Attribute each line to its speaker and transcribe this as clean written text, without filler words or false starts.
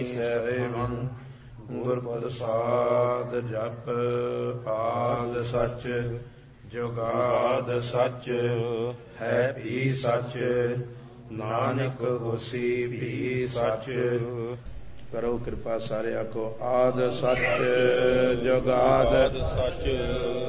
Speaker 1: ਸਹਿਬਨ ਗੁਰ ਪ੍ਰਸਾਦ ਜਪ ਆਦ ਸਚ ਜੁਗਾਦ ਸਚ ਹੈ ਵੀ ਸਚ ਨਾਨਕ ਹੋਸੀ ਵੀ ਸਚ। ਕਰੋ ਕਿਰਪਾ ਸਾਰਿਆਂ ਕੋ ਆਦ ਸਚ ਜੁਗਾਦ ਸਚ